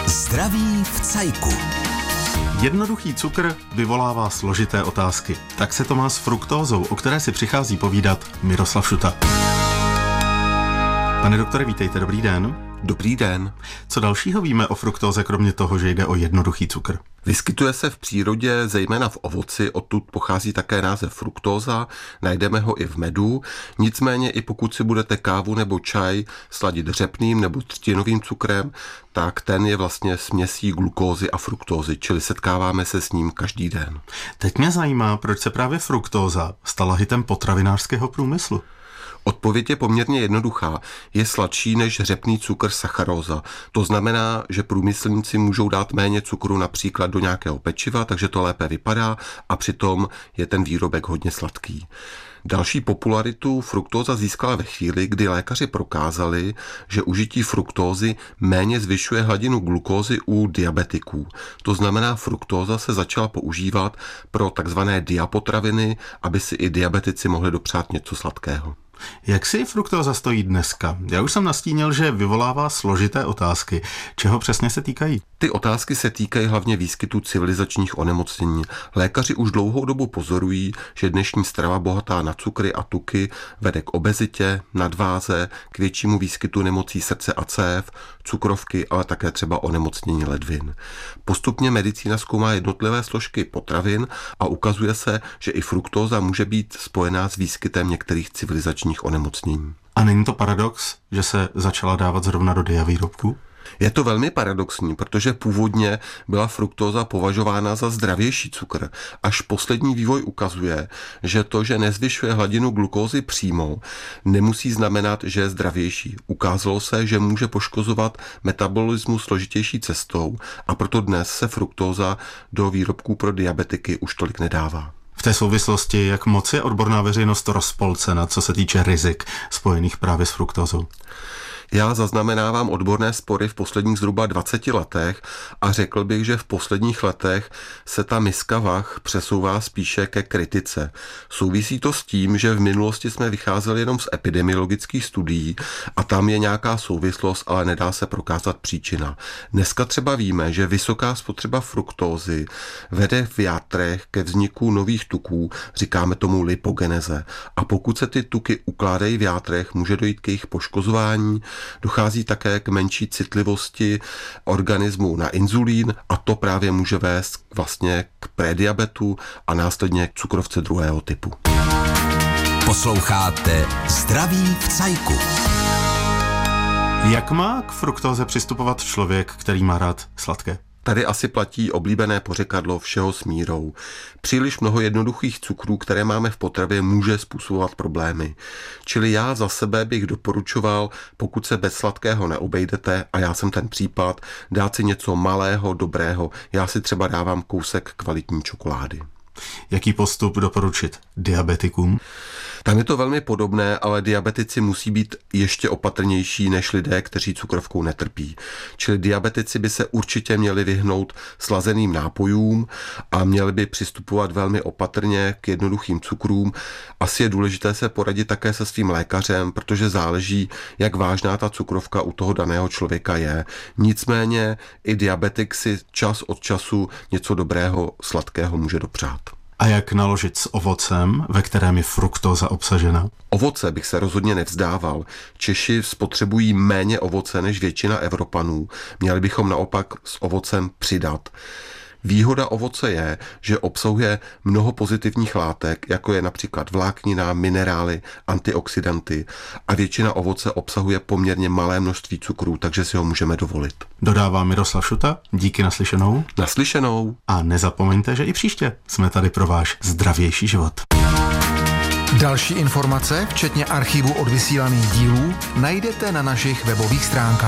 Zdraví v cajku. Jednoduchý cukr vyvolává složité otázky. Tak se to má s fruktózou, o které si přichází povídat Miroslav Šuta. Pane doktore, vítejte, dobrý den. Dobrý den. Co dalšího víme o fruktóze, kromě toho, že jde o jednoduchý cukr? Vyskytuje se v přírodě, zejména v ovoci, odtud pochází také název fruktóza, najdeme ho i v medu, nicméně i pokud si budete kávu nebo čaj sladit řepným nebo třtinovým cukrem, tak ten je vlastně směsí glukózy a fruktózy, čili setkáváme se s ním každý den. Teď mě zajímá, proč se právě fruktóza stala hitem potravinářského průmyslu. Odpověď je poměrně jednoduchá. Je sladší než řepný cukr sacharóza. To znamená, že průmyslníci můžou dát méně cukru například do nějakého pečiva, takže to lépe vypadá a přitom je ten výrobek hodně sladký. Další popularitu fruktóza získala ve chvíli, kdy lékaři prokázali, že užití fruktózy méně zvyšuje hladinu glukózy u diabetiků. To znamená, fruktóza se začala používat pro takzvané diapotraviny, aby si i diabetici mohli dopřát něco sladkého. Jak si fruktóza stojí dneska? Já už jsem nastínil, že vyvolává složité otázky. Čeho přesně se týkají? Ty otázky se týkají hlavně výskytu civilizačních onemocnění. Lékaři už dlouhou dobu pozorují, že dnešní strava bohatá na cukry a tuky vede k obezitě, nadváze, k většímu výskytu nemocí srdce a cév, cukrovky, ale také třeba onemocnění ledvin. Postupně medicína zkoumá jednotlivé složky potravin a ukazuje se, že i fruktóza může být spojená s výskytem některých civilizačních onemocnění. A není to paradox, že se začala dávat zrovna do diavýrobků? Je to velmi paradoxní, protože původně byla fruktóza považována za zdravější cukr. Až poslední vývoj ukazuje, že to, že nezvyšuje hladinu glukózy přímo, nemusí znamenat, že je zdravější. Ukázalo se, že může poškozovat metabolismus složitější cestou a proto dnes se fruktóza do výrobků pro diabetiky už tolik nedává. V té souvislosti, jak moc je odborná veřejnost rozpolcena, co se týče rizik spojených právě s fruktózou? Já zaznamenávám odborné spory v posledních zhruba 20 letech a řekl bych, že v posledních letech se ta miska vah přesouvá spíše ke kritice. Souvisí to s tím, že v minulosti jsme vycházeli jenom z epidemiologických studií a tam je nějaká souvislost, ale nedá se prokázat příčina. Dneska třeba víme, že vysoká spotřeba fruktózy vede v játrech ke vzniku nových tuků, říkáme tomu lipogeneze. A pokud se ty tuky ukládají v játrech, může dojít k jejich poškozování. Dochází také k menší citlivosti organismu na inzulín a to právě může vést vlastně k prediabetu a následně k cukrovce druhého typu. Posloucháte Zdraví v cajku. Jak má k fruktóze přistupovat člověk, který má rád sladké? Tady asi platí oblíbené pořekadlo všeho s mírou. Příliš mnoho jednoduchých cukrů, které máme v potravě, může způsobovat problémy. Čili já za sebe bych doporučoval, pokud se bez sladkého neobejdete, a já jsem ten případ, dát si něco malého, dobrého. Já si třeba dávám kousek kvalitní čokolády. Jaký postup doporučit diabetikům? Tam je to velmi podobné, ale diabetici musí být ještě opatrnější než lidé, kteří cukrovkou netrpí. Čili diabetici by se určitě měli vyhnout slazeným nápojům a měli by přistupovat velmi opatrně k jednoduchým cukrům. Asi je důležité se poradit také se svým lékařem, protože záleží, jak vážná ta cukrovka u toho daného člověka je. Nicméně i diabetik si čas od času něco dobrého, sladkého může dopřát. A jak naložit s ovocem, ve kterém je fruktóza obsažena? Ovoce bych se rozhodně nevzdával. Češi spotřebují méně ovoce než většina Evropanů. Měli bychom naopak s ovocem přidat. Výhoda ovoce je, že obsahuje mnoho pozitivních látek, jako je například vláknina, minerály, antioxidanty a většina ovoce obsahuje poměrně malé množství cukrů, takže si ho můžeme dovolit. Dodává Miroslav Šuta, díky naslyšenou. Naslyšenou. A nezapomeňte, že i příště jsme tady pro váš zdravější život. Další informace, včetně archivu odvysílaných dílů, najdete na našich webových stránkách.